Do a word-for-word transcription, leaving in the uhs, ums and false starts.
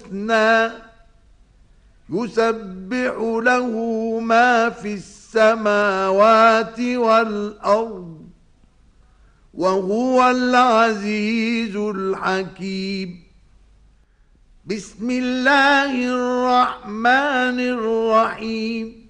الحسنى يسبح له ما في السماوات والأرض وهو العزيز الحكيم. بسم الله الرحمن الرحيم.